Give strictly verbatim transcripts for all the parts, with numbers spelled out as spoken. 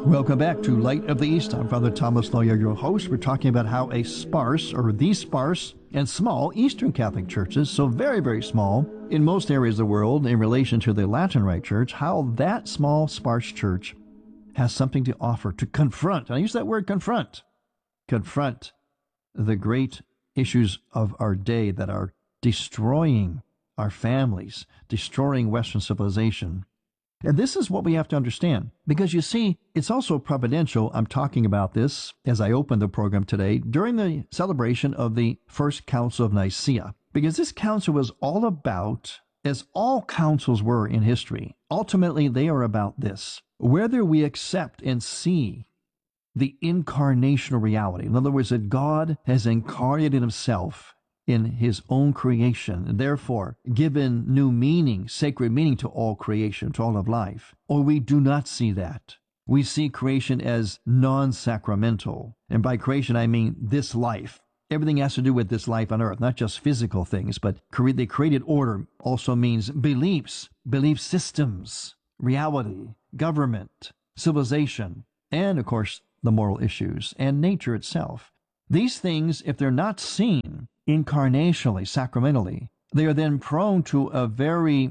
Welcome back to Light of the East. I'm Father Thomas Loya, your host. We're talking about how a sparse, or the sparse, and small Eastern Catholic churches, so very, very small in most areas of the world in relation to the Latin Rite Church, how that small, sparse church has something to offer to confront, and I use that word confront, confront the great issues of our day that are destroying our families, destroying Western civilization. And this is what we have to understand, because you see, it's also providential. I'm talking about this as I open the program today during the celebration of the First Council of Nicaea, because this council was all about, as all councils were in history, ultimately they are about this: whether we accept and see the incarnational reality. In other words, that God has incarnated himself in his own creation, and therefore given new meaning, sacred meaning to all creation, to all of life. Or we do not see that. We see creation as non-sacramental. And by creation, I mean this life. Everything has to do with this life on earth, not just physical things, but the created order also means beliefs, belief systems, reality, government, civilization, and of course, the moral issues, and nature itself. These things, if they're not seen incarnationally, sacramentally, they are then prone to a very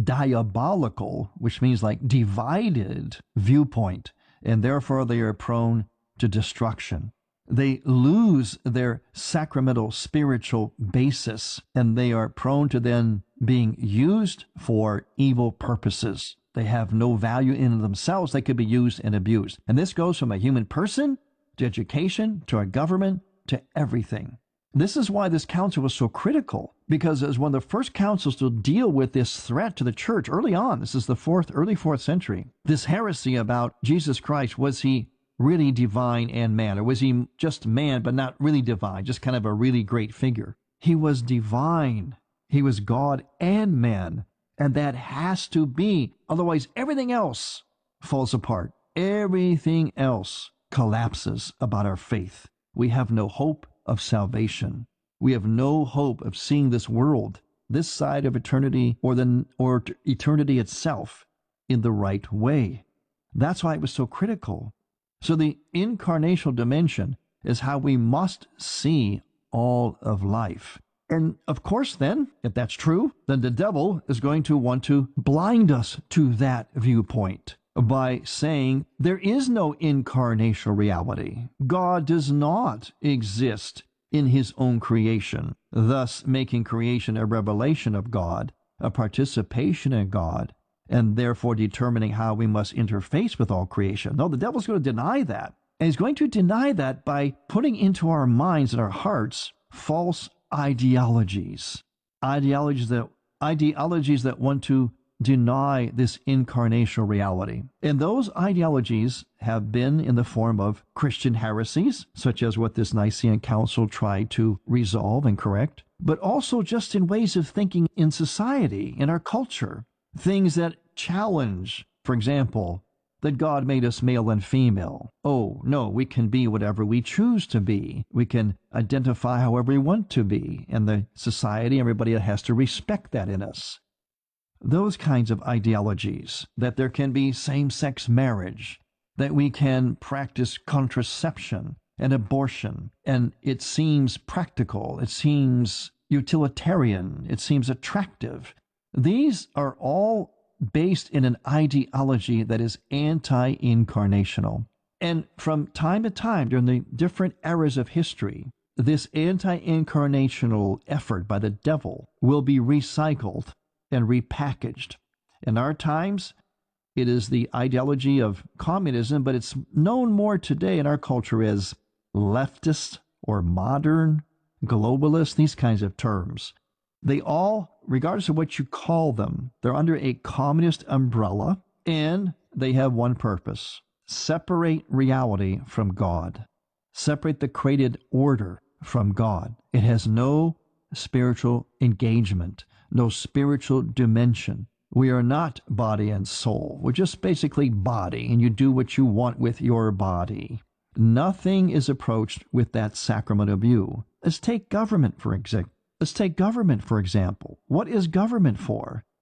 diabolical, which means like divided viewpoint, and therefore they are prone to destruction. They lose their sacramental spiritual basis, and they are prone to then being used for evil purposes. They have no value in themselves. They could be used and abused. And this goes from a human person to education, to a government, to everything. This is why this council was so critical, because it was one of the first councils to deal with this threat to the church early on. This is the fourth, early fourth century. This heresy about Jesus Christ, was he really divine and man, or was he just man but not really divine, just kind of a really great figure? He was divine. He was God and man, and that has to be. Otherwise, everything else falls apart. Everything else collapses about our faith. We have no hope of salvation. We have no hope of seeing this world, this side of eternity, or the or eternity itself, in the right way. That's why it was so critical. So the incarnational dimension is how we must see all of life. And of course then, if that's true, then the devil is going to want to blind us to that viewpoint by saying there is no incarnational reality. God does not exist in his own creation, thus making creation a revelation of God, a participation in God, and therefore determining how we must interface with all creation. No, the devil's going to deny that. And he's going to deny that by putting into our minds and our hearts false ideologies, ideologies that ideologies that want to deny this incarnational reality. And those ideologies have been in the form of Christian heresies, such as what this Nicene Council tried to resolve and correct, but also just in ways of thinking in society, in our culture, things that challenge, for example, that God made us male and female. Oh, no, we can be whatever we choose to be. We can identify however we want to be, and the society, everybody has to respect that in us. Those kinds of ideologies, that there can be same-sex marriage, that we can practice contraception and abortion, and it seems practical, it seems utilitarian, it seems attractive. These are all based in an ideology that is anti-incarnational. And from time to time, during the different eras of history, this anti-incarnational effort by the devil will be recycled and repackaged. In our times, it is the ideology of communism, but it's known more today in our culture as leftist or modern, globalist, these kinds of terms. They all, regardless of what you call them, they're under a communist umbrella, and they have one purpose: separate reality from God, separate the created order from God. It has no spiritual engagement, no spiritual dimension. We are not body and soul. We're just basically body, and you do what you want with your body. Nothing is approached with that sacramental view. Let's take government, for example. Let's take government, for example. What is government for?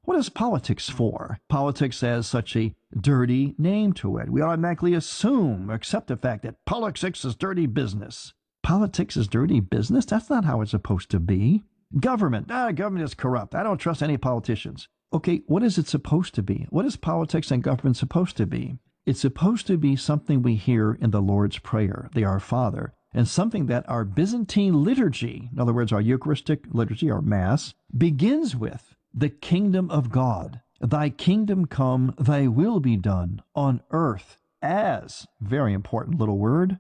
What is politics for? Politics has such a dirty name to it. We automatically assume, accept the fact that politics is dirty business. Politics is dirty business? That's not how it's supposed to be. Government. Ah, government is corrupt. I don't trust any politicians. Okay, what is it supposed to be? What is politics and government supposed to be? It's supposed to be something we hear in the Lord's Prayer, the Our Father, and something that our Byzantine liturgy, in other words, our Eucharistic liturgy, our Mass, begins with. The kingdom of God. Thy kingdom come, thy will be done on earth as, very important little word,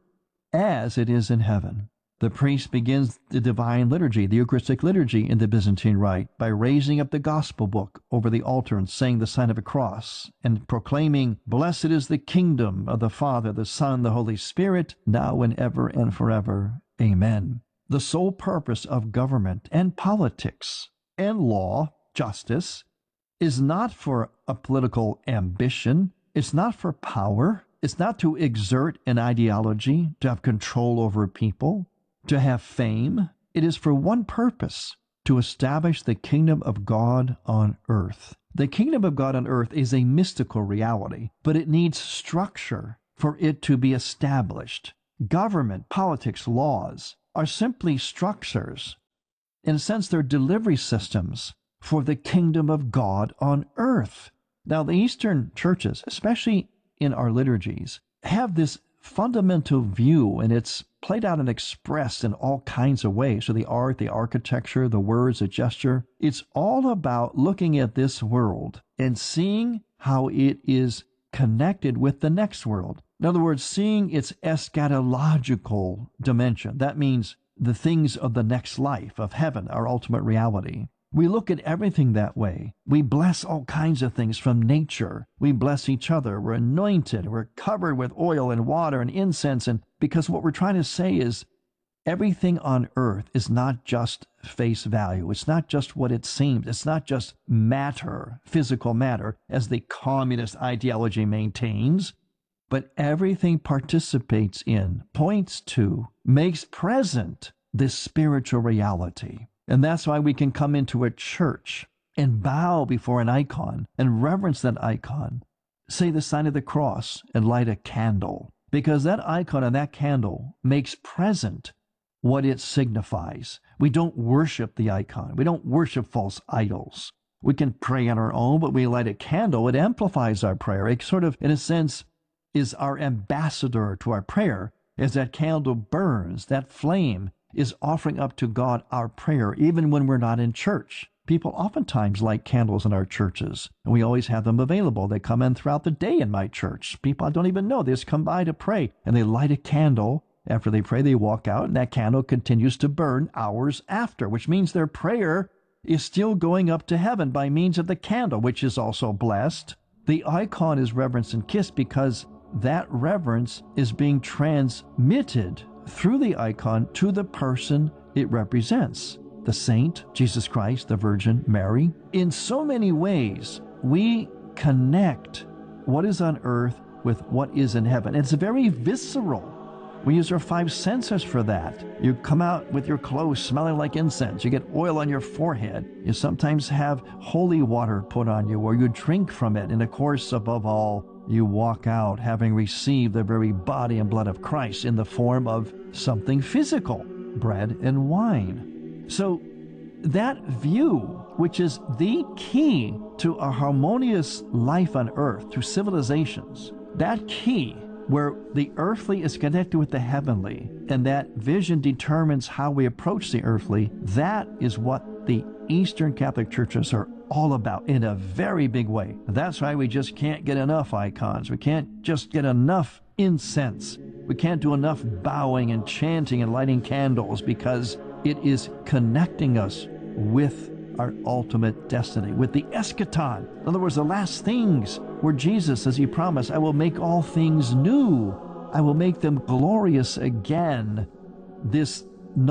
as it is in heaven. The priest begins the divine liturgy, the Eucharistic liturgy in the Byzantine Rite by raising up the gospel book over the altar and saying the sign of a cross and proclaiming, Blessed is the kingdom of the Father, the Son, the Holy Spirit, now and ever and forever. Amen. The sole purpose of government and politics and law, justice, is not for a political ambition. It's not for power. It's not to exert an ideology, to have control over people, to have fame. It is for one purpose, to establish the kingdom of God on earth. The kingdom of God on earth is a mystical reality, but it needs structure for it to be established. Government, politics, laws are simply structures. In a sense, they're delivery systems for the kingdom of God on earth. Now, the Eastern churches, especially in our liturgies, have this fundamental view, and it's played out and expressed in all kinds of ways. So the art, the architecture, the words, the gesture, it's all about looking at this world and seeing how it is connected with the next world. In other words, seeing its eschatological dimension. That means the things of the next life, of heaven, our ultimate reality. We look at everything that way. We bless all kinds of things from nature. We bless each other. We're anointed. We're covered with oil and water and incense. And because what we're trying to say is everything on earth is not just face value. It's not just what it seems. It's not just matter, physical matter, as the communist ideology maintains. But everything participates in, points to, makes present this spiritual reality. And that's why we can come into a church and bow before an icon and reverence that icon, say the sign of the cross and light a candle, because that icon and that candle makes present what it signifies. We don't worship the icon. We don't worship false idols. We can pray on our own, but we light a candle. It amplifies our prayer. It sort of, in a sense, is our ambassador to our prayer. As that candle burns, that flame is offering up to God our prayer, even when we're not in church. People oftentimes light candles in our churches, and we always have them available. They come in throughout the day in my church. People I don't even know, they just come by to pray, and they light a candle. After they pray, they walk out, and that candle continues to burn hours after, which means their prayer is still going up to heaven by means of the candle, which is also blessed. The icon is reverenced and kissed because that reverence is being transmitted through the icon to the person it represents, the saint, Jesus Christ, the Virgin Mary. In so many ways, we connect what is on earth with what is in heaven. It's very visceral. We use our five senses for that. You come out with your clothes smelling like incense. You get oil on your forehead. You sometimes have holy water put on you, or you drink from it. And of course, above all, you walk out having received the very body and blood of Christ in the form of something physical, bread and wine. So that view, which is the key to a harmonious life on earth through civilizations, that key where the earthly is connected with the heavenly, and that vision determines how we approach the earthly, that is what the Eastern Catholic churches are all about in a very big way. That's why we just can't get enough icons. We can't just get enough incense. We can't do enough bowing and chanting and lighting candles, because it is connecting us with our ultimate destiny, with the eschaton. In other words, the last things, where Jesus, as he promised, I will make all things new. I will make them glorious again. This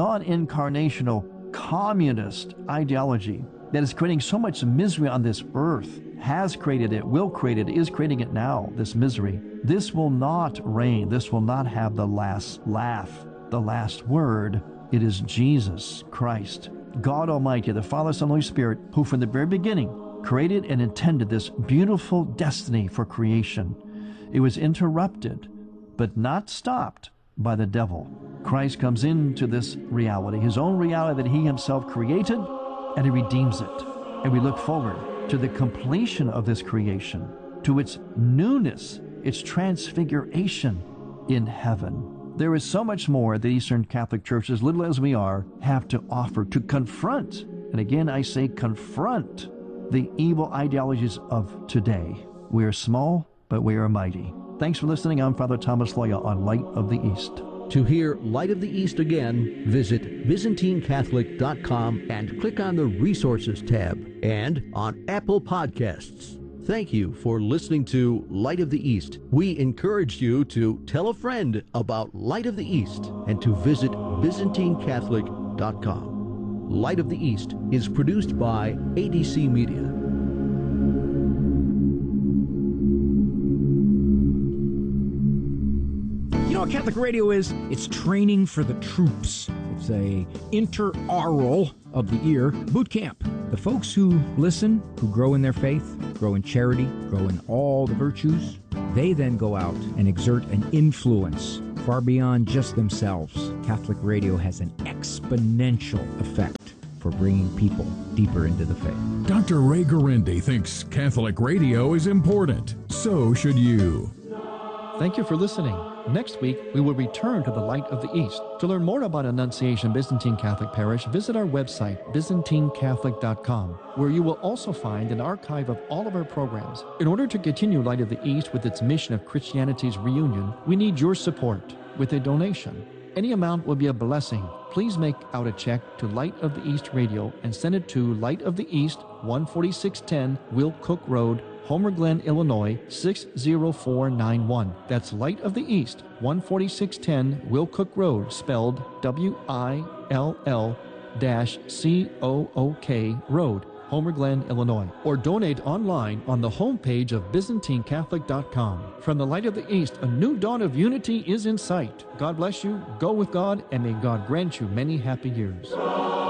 non-incarnational communist ideology that is creating so much misery on this earth, has created it, will create it, is creating it now, this misery. This will not reign. This will not have the last laugh, the last word. It is Jesus Christ, God Almighty, the Father, Son, Holy Spirit, who from the very beginning created and intended this beautiful destiny for creation. It was interrupted, but not stopped by the devil. Christ comes into this reality, his own reality that he himself created, and he redeems it. And we look forward to the completion of this creation, to its newness, its transfiguration in heaven. There is so much more that Eastern Catholic Church, as little as we are, have to offer to confront, and again I say confront, the evil ideologies of today. We are small, but we are mighty. Thanks for listening. I'm Father Thomas Loya on Light of the East. To hear Light of the East again, visit Byzantine Catholic dot com and click on the Resources tab, and on Apple Podcasts. Thank you for listening to Light of the East. We encourage you to tell a friend about Light of the East and to visit Byzantine Catholic dot com. Light of the East is produced by A D C Media. You know what Catholic radio is? It's training for the troops. It's a interaural of the ear boot camp. The folks who listen, who grow in their faith, grow in charity, grow in all the virtues, they then go out and exert an influence far beyond just themselves. Catholic radio has an exponential effect for bringing people deeper into the faith. Doctor Ray Guarendi thinks Catholic radio is important. So should you. Thank you for listening. Next week, we will return to the Light of the East. To learn more about Annunciation Byzantine Catholic Parish, visit our website, Byzantine Catholic dot com, where you will also find an archive of all of our programs. In order to continue Light of the East with its mission of Christianity's reunion, we need your support with a donation. Any amount will be a blessing. Please make out a check to Light of the East Radio and send it to Light of the East, one forty-six ten Will Cook Road, Homer Glen, Illinois, six zero four nine one. That's Light of the East, one forty-six ten Will Cook Road, spelled W I L L C O O K Road, Homer Glen, Illinois. Or donate online on the homepage of Byzantine Catholic dot com. From the Light of the East, a new dawn of unity is in sight. God bless you, go with God, and may God grant you many happy years.